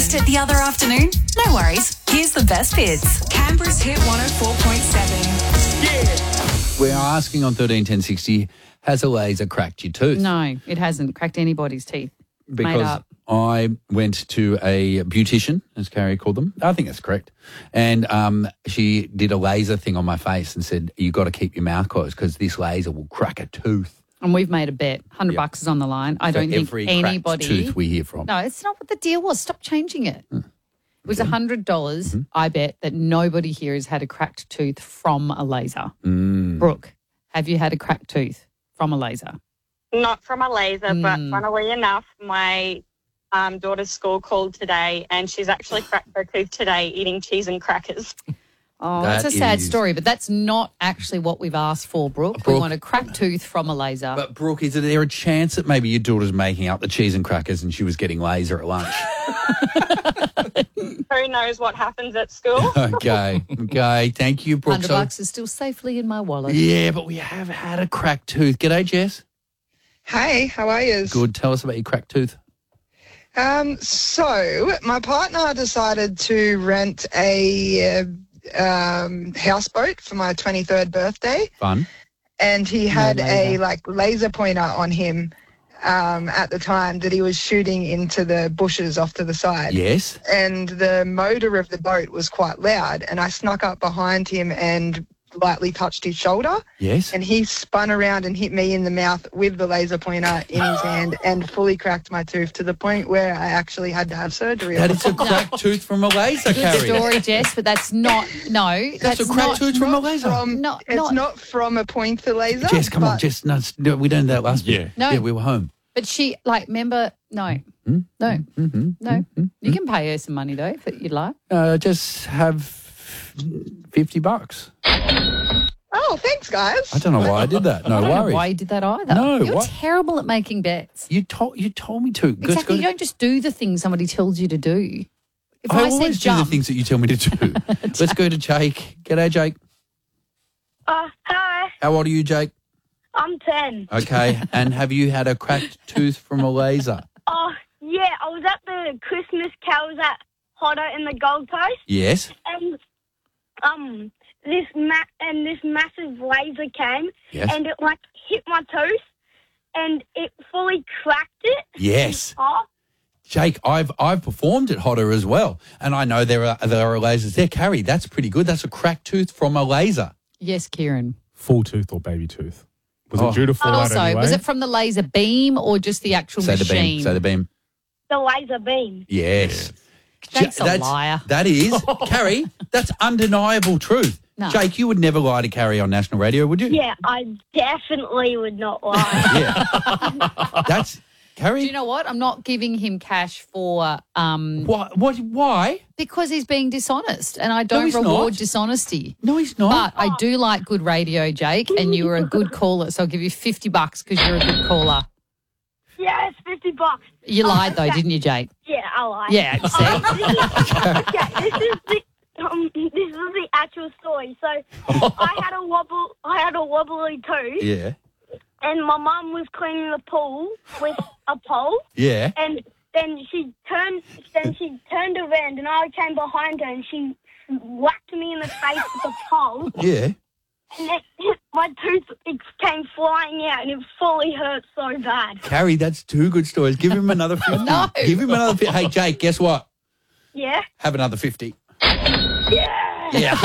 Missed it the other afternoon? No worries. Here's the best bits. Canberra's Hit 104.7. We're asking on 131060, has a laser cracked your tooth? No, it hasn't cracked anybody's teeth. Made Because up. I went to a beautician, as Carrie called them. I think that's correct. And she did a laser thing on my face and said, you got to keep your mouth closed because this laser will crack a tooth. And we've made a bet. $100 is on the line. I don't think every anybody. cracked tooth we hear from. No, it's not what the deal was. Stop changing it. It was $100. Mm-hmm. I bet that nobody here has had a cracked tooth from a laser. Brooke, have you had a cracked tooth from a laser? Not from a laser, but funnily enough, my daughter's school called today and she's actually cracked her tooth today eating cheese and crackers. Oh, that's a sad story, but that's not actually what we've asked for, Brooke. We want a cracked tooth from a laser. But, Brooke, is there a chance that maybe your daughter's making up the cheese and crackers and she was getting laser at lunch? Who knows what happens at school? Okay. Thank you, Brooke. $100 is still safely in my wallet. Yeah, but we have had a cracked tooth. G'day, Jess. Hey, how are you? Good. Tell us about your cracked tooth. So my partner decided to rent a houseboat for my 23rd birthday. Fun. And he had a laser pointer on him at the time that he was shooting into the bushes off to the side. Yes. And the motor of the boat was quite loud, and I snuck up behind him and lightly touched his shoulder. Yes. And he spun around and hit me in the mouth with the laser pointer in his hand and fully cracked my tooth to the point where I actually had to have surgery. That is a cracked tooth from a laser, Good Carrie. story, Jess, but that's not, That's a cracked tooth from a laser. It's not from a pointer laser. Jess, come on, Jess. No, we done that last week. No. Yeah, we were home. But she, remember, no. You can pay her some money, though, if you'd like. Just have $50. Oh, thanks, guys. I don't know why I did that. No I don't know worries. why you did that either. No, You're what? terrible at making bets. You told me to. Exactly. You don't just do the things somebody tells you to do. If I I said always do the jump, things that you tell me to do. Let's go to Jake. G'day, Jake. Hi, How old are you, Jake? I'm 10. Okay. And have you had a cracked tooth from a laser? Oh, yeah, I was at the Christmas carols at Hodder in the Gold Coast, Yes. and this massive laser came, Yes. and it hit my tooth, and it fully cracked it. Yes. Oh, Jake, I've performed at Hodder as well, and I know there are lasers there. Carrie, that's pretty good. That's a cracked tooth from a laser. yes, Kieran. Full tooth or baby tooth? Was it due to fall But out also, anyway? was it from the laser beam or just the actual Say the machine? beam. Say the beam. the laser beam. Yes. Jake's a liar. That is, Carrie, that's undeniable truth. No. Jake, you would never lie to Carrie on national radio, would you? Yeah, I definitely would not lie. Yeah. That's, Carrie. Do you know what? I'm not giving him cash for Why? because he's being dishonest, and I don't he's reward not. dishonesty. No, he's not. But I do like good radio, Jake, and you were a good caller, so I'll give you $50 because you're a good caller. Yeah, it's $50. You lied though, okay. didn't you, Jake? Yeah, I lied. Yeah, see? This is the actual story. So I had a wobbly tooth, Yeah. and my mum was cleaning the pool with a pole, Yeah. and then she turned around, and I came behind her, and she whacked me in the face with a pole, Yeah. and then my tooth came flying out, and it fully hurt so bad. Carrie, that's two good stories. Give him another 50. No. Give him another 50. Hey, Jake, guess what? Yeah. Have another 50. Yeah. Yeah,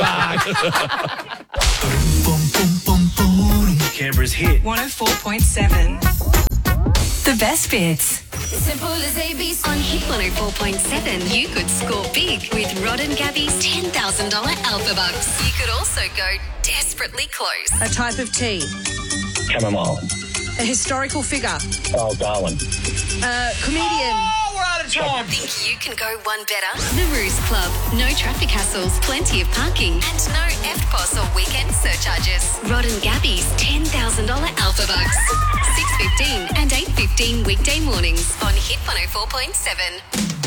$100. Canberra's Hit 104.7. The best bits. Simple as ABC. On Hit 104.7, you could score big with Rod and Gabby's $10,000 Alpha Bucks. You could also go desperately close. A type of tea. Chamomile. A historical figure. Oh, Darwin. A comedian. Think you can go one better? The Ruse Club. No traffic hassles, plenty of parking, and no EFTPOS or weekend surcharges. Rod and Gabby's $10,000 Alpha Bucks. 6:15 and 8:15 weekday mornings on Hit 104.7.